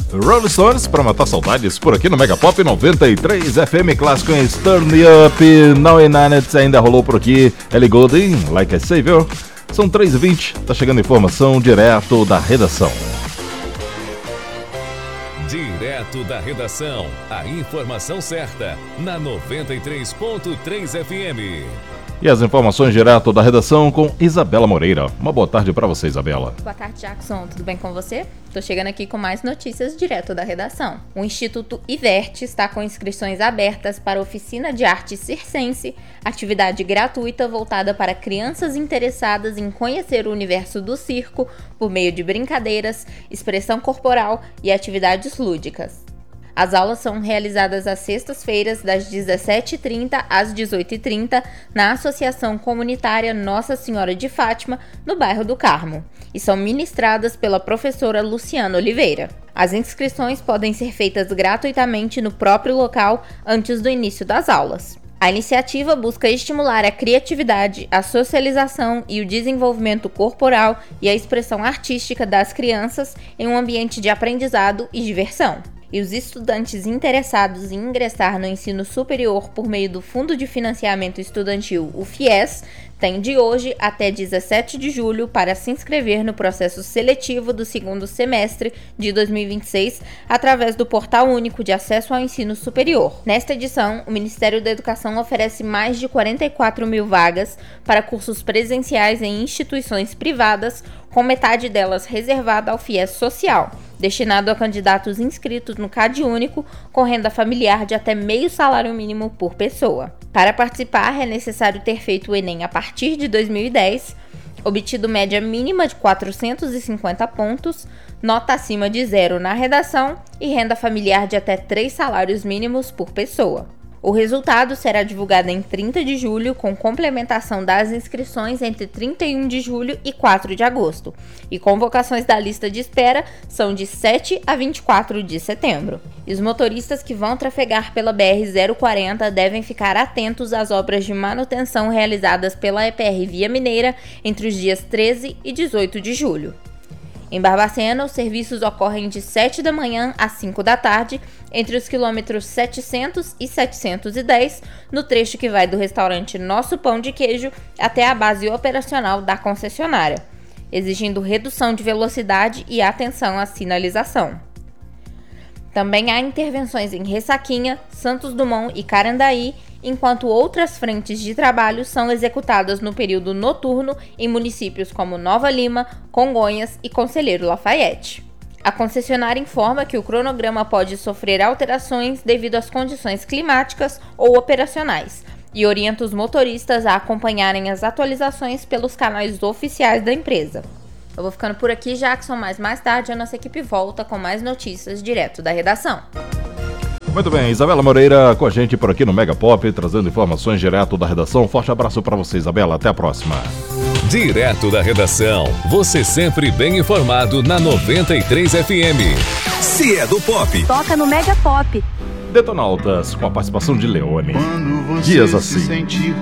Rolling Stones pra matar saudades por aqui no Mega Pop 93 FM clássico em Turn Up. Now in Nights ainda rolou por aqui. Ellie Goulding, Like a Savior. São 3h20, tá chegando informação direto da redação. Direto da redação, a informação certa na 93.3 FM. E as informações direto da redação com Isabela Moreira. Uma boa tarde para você, Isabela. Boa tarde, Jackson. Tudo bem com você? Estou chegando aqui com mais notícias direto da redação. O Instituto Iverte está com inscrições abertas para a Oficina de Arte Circense, atividade gratuita voltada para crianças interessadas em conhecer o universo do circo por meio de brincadeiras, expressão corporal e atividades lúdicas. As aulas são realizadas às sextas-feiras, das 17h30 às 18h30, na Associação Comunitária Nossa Senhora de Fátima, no bairro do Carmo, e são ministradas pela professora Luciana Oliveira. As inscrições podem ser feitas gratuitamente no próprio local antes do início das aulas. A iniciativa busca estimular a criatividade, a socialização e o desenvolvimento corporal e a expressão artística das crianças em um ambiente de aprendizado e diversão. E os estudantes interessados em ingressar no ensino superior por meio do Fundo de Financiamento Estudantil, o FIES, têm de hoje até 17 de julho para se inscrever no processo seletivo do segundo semestre de 2026 através do Portal Único de Acesso ao Ensino Superior. Nesta edição, o Ministério da Educação oferece mais de 44 mil vagas para cursos presenciais em instituições privadas, com metade delas reservada ao FIES Social, destinado a candidatos inscritos no CadÚnico com renda familiar de até meio salário mínimo por pessoa. Para participar, é necessário ter feito o Enem a partir de 2010, obtido média mínima de 450 pontos, nota acima de 0 na redação e renda familiar de até 3 salários mínimos por pessoa. O resultado será divulgado em 30 de julho, com complementação das inscrições entre 31 de julho e 4 de agosto. E convocações da lista de espera são de 7 a 24 de setembro. E os motoristas que vão trafegar pela BR-040 devem ficar atentos às obras de manutenção realizadas pela EPR Via Mineira entre os dias 13 e 18 de julho. Em Barbacena, os serviços ocorrem de 7 da manhã às 5 da tarde, entre os quilômetros 700 e 710, no trecho que vai do restaurante Nosso Pão de Queijo até a base operacional da concessionária, exigindo redução de velocidade e atenção à sinalização. Também há intervenções em Ressaquinha, Santos Dumont e Carandaí, enquanto outras frentes de trabalho são executadas no período noturno em municípios como Nova Lima, Congonhas e Conselheiro Lafayette. A concessionária informa que o cronograma pode sofrer alterações devido às condições climáticas ou operacionais e orienta os motoristas a acompanharem as atualizações pelos canais oficiais da empresa. Eu vou ficando por aqui, Jackson, mas mais tarde a nossa equipe volta com mais notícias direto da redação. Muito bem, Isabela Moreira com a gente por aqui no Mega Pop, trazendo informações direto da redação. Forte abraço para você, Isabela. Até a próxima. Direto da redação, você sempre bem informado na 93 FM. Se é do pop, toca no Mega Pop. Detonautas, com a participação de Leone. Dias assim.